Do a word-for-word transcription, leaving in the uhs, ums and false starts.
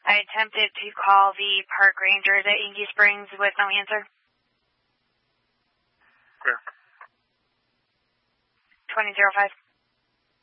I attempted to call the park rangers at Inky Springs with no answer. Clear. twenty oh five.